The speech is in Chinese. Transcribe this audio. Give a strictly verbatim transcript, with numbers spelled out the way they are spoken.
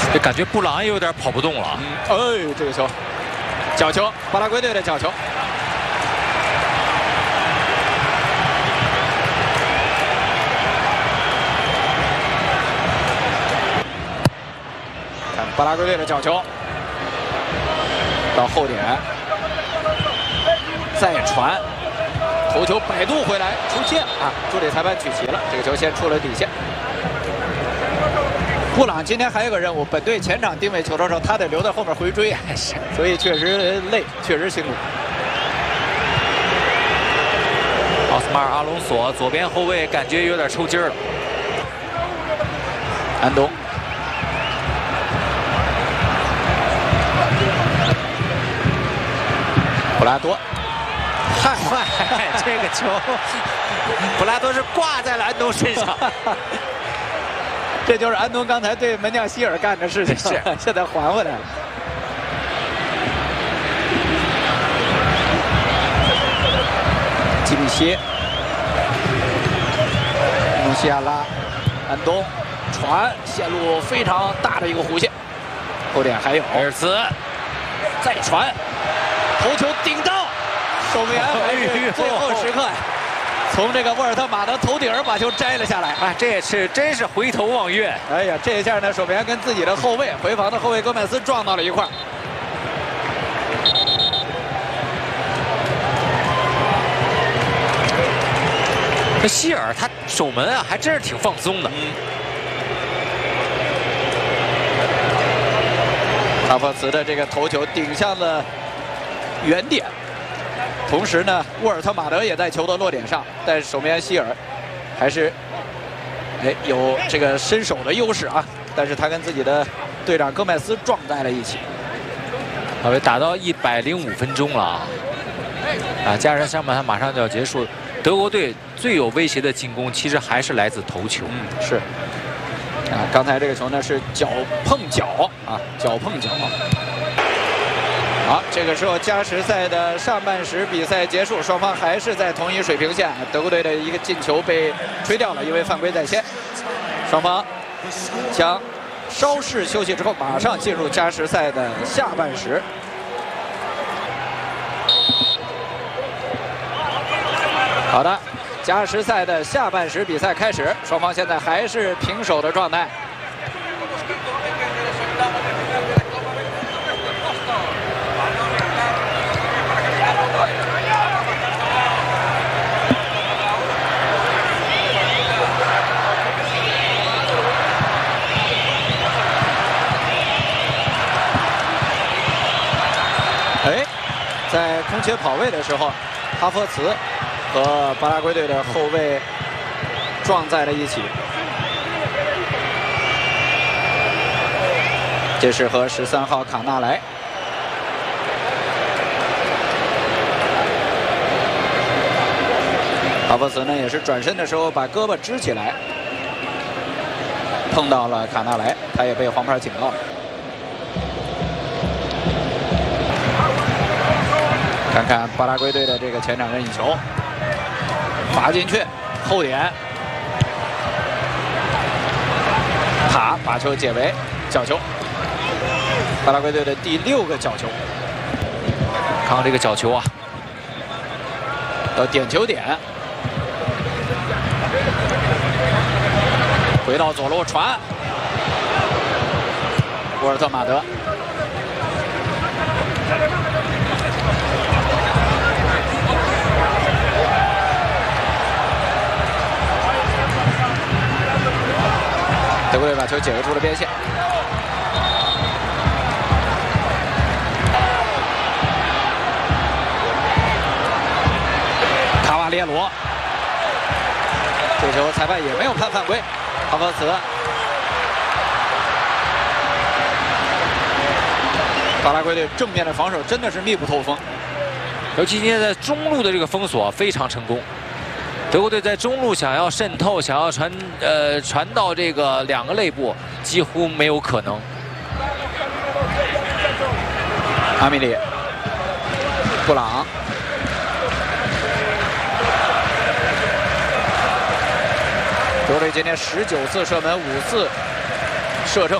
这感觉布朗也有点跑不动了。 嗯，哎，这个球，角球，巴拉圭队的角球。看巴拉圭队的角球，到后点，再传，头球摆渡回来，出界啊！助理裁判举旗了，这个球先出了底线。 布朗今天还有个任务，本队前场定位球的时候，他得留在后面回追，所以确实累，确实辛苦。 奥斯马尔·阿隆索左边后卫感觉有点抽筋儿了。 安东，普拉多， 嗨嗨，这个球，普拉多是挂在了安东身上。 这就是安东刚才对门将希尔干的事情，是现在还回来了。基米歇，努西亚拉，安东传线路非常大的一个弧线，后点还有埃尔茨， 再传，头球顶到，守门员还是最后时刻呀。 从这个沃尔特马的头顶把球摘了下来， 啊，这也是真是回头望月。 哎呀，这一下呢，守门员跟自己的后卫回防的后卫戈麦斯撞到了一块儿。 这希尔他守门啊，还真是挺放松的。 嗯。卡珀茨的这个头球顶向了原点。 同时呢，沃尔特马德也在球的落点上，但是守门员希尔还是哎有这个身手的优势啊。但是他跟自己的队长戈麦斯撞在了一起。 好，打到一百零五分钟了啊！啊，加上上半场马上就要结束，德国队最有威胁的进攻其实还是来自头球。 嗯，是。啊，刚才这个球呢是脚碰脚啊，脚碰脚。 好，这个时候加时赛的上半时比赛结束，双方还是在同一水平线。德国队的一个进球被吹掉了，因为犯规在先。双方将稍事休息之后，马上进入加时赛的下半时。好的，加时赛的下半时比赛开始，双方现在还是平手的状态。 哎，在空切跑位的时候，哈弗茨和巴拉圭队的后卫撞在了一起。这是和十三号卡纳莱。哈弗茨呢也是转身的时候把胳膊支起来，碰到了卡纳莱，他也被黄牌警告。 看看巴拉圭队的这个前场任意球，罚进去，后点，塔把球解围，角球。巴拉圭队的第六个角球， 看看这个角球啊， 到点球点，回到左路传，沃尔特马德。 德国队把球解围出了边线，卡瓦列罗，这球裁判也没有判犯规，哈弗茨，巴拉圭队正面的防守真的是密不透风， 尤其今天在中路的这个封锁非常成功。 德国队在中路想要渗透，想要传呃传到这个两个肋部，几乎没有可能。 阿米里，布朗，德国队今天十九次射门，五次射正。